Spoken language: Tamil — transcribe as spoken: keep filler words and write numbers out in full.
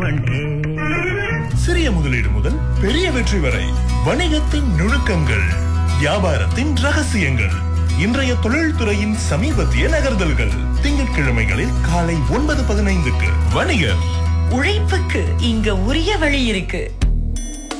மண்ணே. சிறிய முதலீடு முதல் பெரிய வெற்றி வரை வணிகத்தின் நுணுக்கங்கள், வியாபாரத்தின் ரகசியங்கள், இன்றைய தொழில்துறையின் சமீபத்திய நகர்தல்கள். திங்கட்கிழமைகளில் காலை ஒன்பது பதினைந்துக்கு வணிகர். உழைப்புக்கு இங்க உரிய வழி இருக்கு.